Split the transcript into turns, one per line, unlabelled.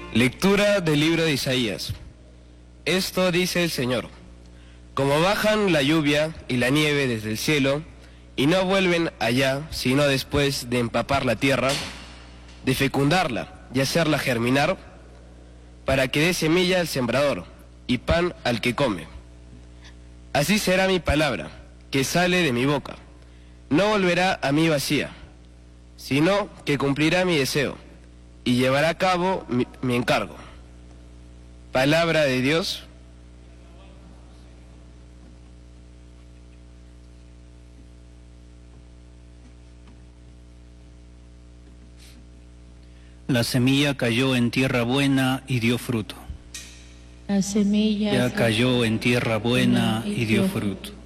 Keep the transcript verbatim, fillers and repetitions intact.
Lectura del libro de Isaías. Esto dice el Señor: como bajan la lluvia y la nieve desde el cielo, y no vuelven allá, sino después de empapar la tierra, de fecundarla y hacerla germinar, para que dé semilla al sembrador y pan al que come. Así será mi palabra, que sale de mi boca. No volverá a mí vacía, sino que cumplirá mi deseo y llevará a cabo mi, mi encargo. Palabra de Dios.
La semilla cayó en tierra buena y dio fruto.
La semilla
Ya cayó en tierra buena y dio fruto.